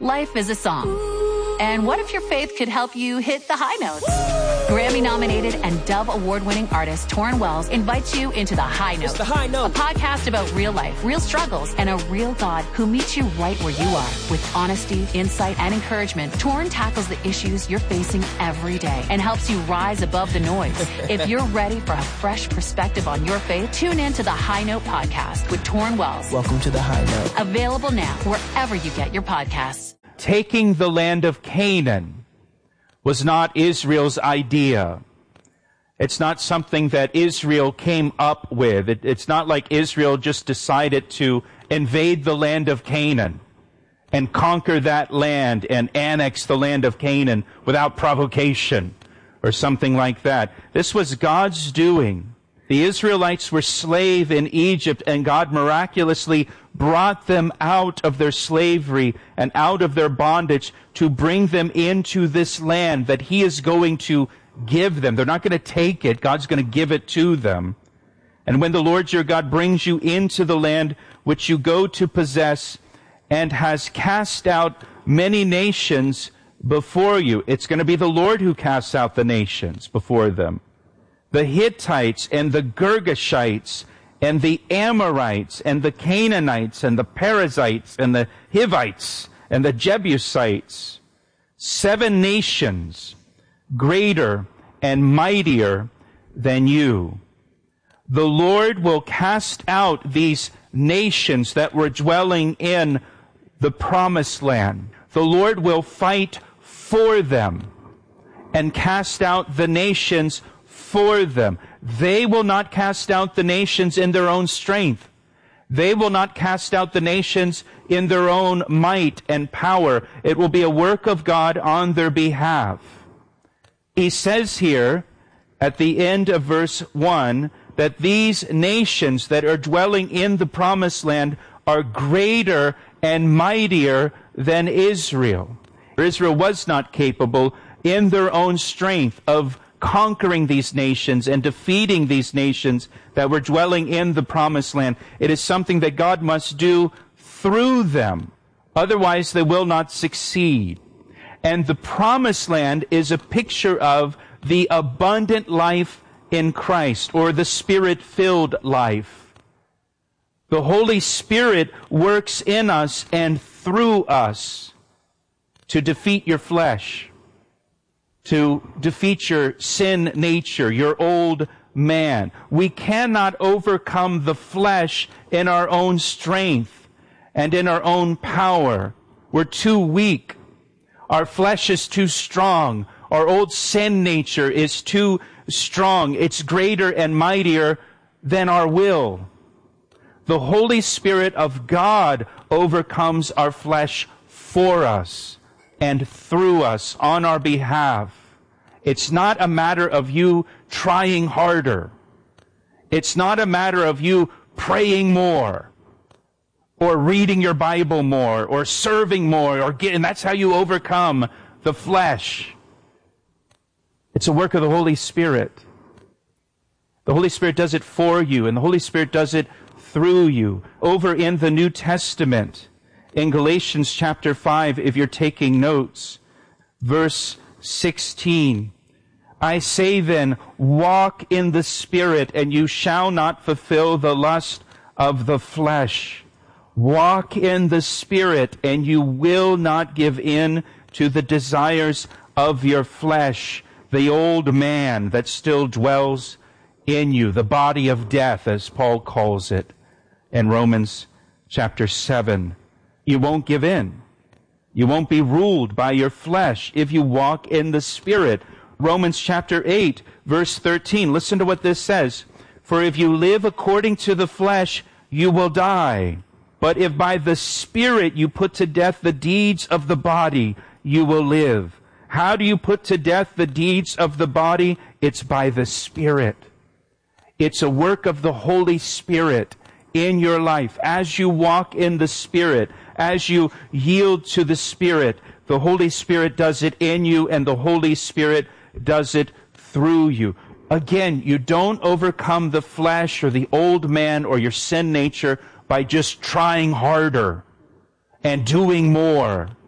Life is a song. And what if your faith could help you hit the high notes? Grammy-nominated and Dove Award-winning artist Torrin Wells invites you into The High Note. It's The High Note. A podcast about real life, real struggles, and a real God who meets you right where you are. With honesty, insight, and encouragement, Torrin tackles the issues you're facing every day and helps you rise above the noise. If you're ready for a fresh perspective on your faith, tune in to The High Note podcast with Torrin Wells. Welcome to The High Note. Available now wherever you get your podcasts. Taking the land of Canaan was not Israel's idea. It's not something that Israel came up with. It's not like Israel just decided to invade the land of Canaan and conquer that land and annex the land of Canaan without provocation or something like that. This was God's doing. The Israelites were slaves in Egypt, and God miraculously brought them out of their slavery and out of their bondage to bring them into this land that He is going to give them. They're not going to take it. God's going to give it to them. And when the Lord your God brings you into the land which you go to possess and has cast out many nations before you, it's going to be the Lord who casts out the nations before them. The Hittites and the Girgashites and the Amorites and the Canaanites and the Perizzites and the Hivites and the Jebusites, 7 nations greater and mightier than you. The Lord will cast out these nations that were dwelling in the promised land. The Lord will fight for them and cast out the nations for them. They will not cast out the nations in their own strength. They will not cast out the nations in their own might and power. It will be a work of God on their behalf. He says here at the end of verse 1 that these nations that are dwelling in the promised land are greater and mightier than Israel. Israel was not capable in their own strength of conquering these nations and defeating these nations that were dwelling in the promised land. It is something that God must do through them. Otherwise, they will not succeed. And the promised land is a picture of the abundant life in Christ, or the Spirit-filled life. The Holy Spirit works in us and through us to defeat your flesh, to defeat your sin nature, your old man. We cannot overcome the flesh in our own strength and in our own power. We're too weak. Our flesh is too strong. Our old sin nature is too strong. It's greater and mightier than our will. The Holy Spirit of God overcomes our flesh for us and through us on our behalf. It's not a matter of you trying harder. It's not a matter of you praying more or reading your Bible more or serving more and that's how you overcome the flesh. It's a work of the Holy Spirit. The Holy Spirit does it for you, and the Holy Spirit does it through you. Over in the New Testament, in Galatians chapter 5, if you're taking notes, verse 16, I say then, walk in the Spirit, and you shall not fulfill the lust of the flesh. Walk in the Spirit, and you will not give in to the desires of your flesh, the old man that still dwells in you, the body of death, as Paul calls it in Romans chapter 7. You won't give in. You won't be ruled by your flesh if you walk in the Spirit. Romans chapter 8, verse 13. Listen to what this says. For if you live according to the flesh, you will die. But if by the Spirit you put to death the deeds of the body, you will live. How do you put to death the deeds of the body? It's by the Spirit. It's a work of the Holy Spirit in your life. As you walk in the Spirit, as you yield to the Spirit, the Holy Spirit does it in you, and the Holy Spirit does it through you. Again, you don't overcome the flesh or the old man or your sin nature by just trying harder and doing more.